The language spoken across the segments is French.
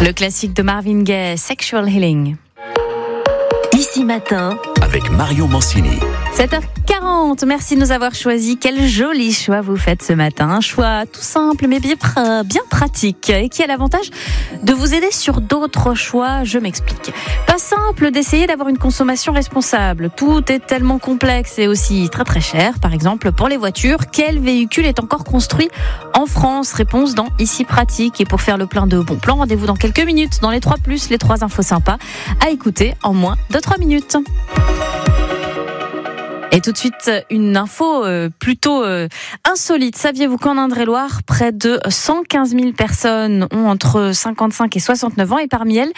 Le classique de Marvin Gaye, Sexual Healing. Ici Matin, avec Marion Mancini. 7h40, merci de nous avoir choisis. Quel joli choix vous faites ce matin. Un choix tout simple mais bien pratique et qui a l'avantage de vous aider sur d'autres choix. Je m'explique. Pas simple d'essayer d'avoir une consommation responsable. Tout est tellement complexe et aussi très très cher. Par exemple, pour les voitures, quel véhicule est encore construit en France? Réponse dans Ici Pratique. Et pour faire le plein de bons plans, rendez-vous dans quelques minutes dans les 3+, les 3 infos sympas à écouter en moins de 3 minutes. Et tout de suite, une info plutôt insolite. Saviez-vous qu'en Indre-et-Loire, près de 115 000 personnes ont entre 55 et 69 ans et parmi elles,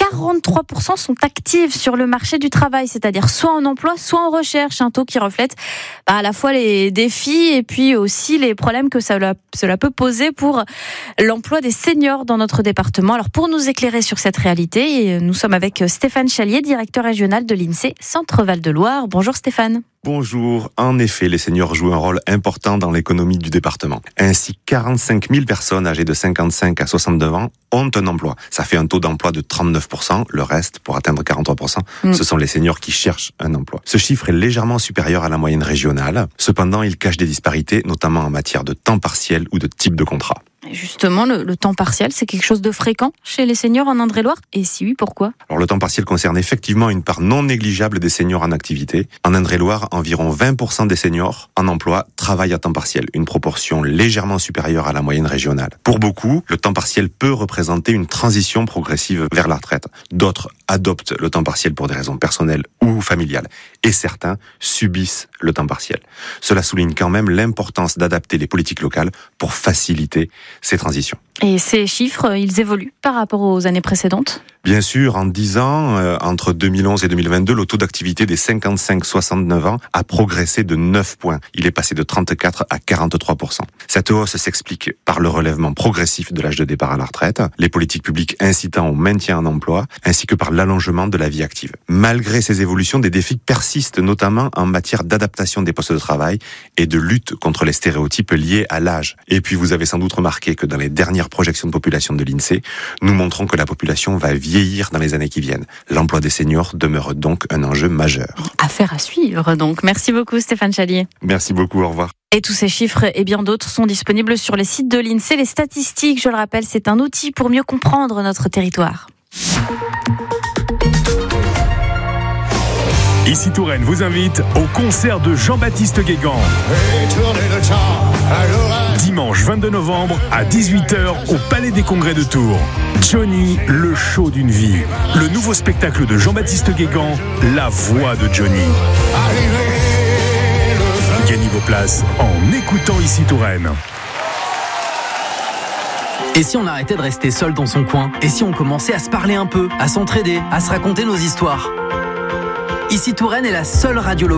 43% sont actives sur le marché du travail, c'est-à-dire soit en emploi, soit en recherche. Un taux qui reflète à la fois les défis et puis aussi les problèmes que cela peut poser pour l'emploi des seniors dans notre département. Alors pour nous éclairer sur cette réalité, nous sommes avec Stéphane Chalier, directeur régional de l'INSEE Centre Val-de-Loire. Bonjour Stéphane. Bonjour. En effet, les seniors jouent un rôle important dans l'économie du département. Ainsi, 45 000 personnes âgées de 55 à 69 ans ont un emploi. Ça fait un taux d'emploi de 39%. Le reste, pour atteindre 43%, ce sont les seniors qui cherchent un emploi. Ce chiffre est légèrement supérieur à la moyenne régionale. Cependant, il cache des disparités, notamment en matière de temps partiel ou de type de contrat. Justement, le temps partiel, c'est quelque chose de fréquent chez les seniors en Indre-et-Loire? Et si oui, pourquoi? Alors, le temps partiel concerne effectivement une part non négligeable des seniors en activité. En Indre-et-Loire, environ 20% des seniors en emploi travaillent à temps partiel, une proportion légèrement supérieure à la moyenne régionale. Pour beaucoup, le temps partiel peut représenter une transition progressive vers la retraite. D'autres adoptent le temps partiel pour des raisons personnelles ou familiales. Et certains subissent le temps partiel. Cela souligne quand même l'importance d'adapter les politiques locales pour faciliter ces transitions. Et ces chiffres, ils évoluent par rapport aux années précédentes? Bien sûr, en 10 ans, entre 2011 et 2022, le taux d'activité des 55-69 ans a progressé de 9 points. Il est passé de 34 à 43%. Cette hausse s'explique par le relèvement progressif de l'âge de départ à la retraite, les politiques publiques incitant au maintien en emploi, ainsi que par l'allongement de la vie active. Malgré ces évolutions, des défis persistent, notamment en matière d'adaptation des postes de travail et de lutte contre les stéréotypes liés à l'âge. Et puis, vous avez sans doute remarqué que dans les dernières projections de population de l'INSEE, nous montrons que la population va vieillir dans les années qui viennent. L'emploi des seniors demeure donc un enjeu majeur. Affaire à suivre donc. Merci beaucoup Stéphane Chalier. Merci beaucoup, au revoir. Et tous ces chiffres et bien d'autres sont disponibles sur les sites de l'INSEE. Les statistiques, je le rappelle, c'est un outil pour mieux comprendre notre territoire. Ici Touraine vous invite au concert de Jean-Baptiste Guégan. Dimanche 22 novembre à 18h au Palais des Congrès de Tours. Johnny, le show d'une vie. Le nouveau spectacle de Jean-Baptiste Guégan, la voix de Johnny. Gagnez vos places en écoutant Ici Touraine. Et si on arrêtait de rester seul dans son coin? Et si on commençait à se parler un peu, à s'entraider, à se raconter nos histoires? Ici Touraine est la seule radio locale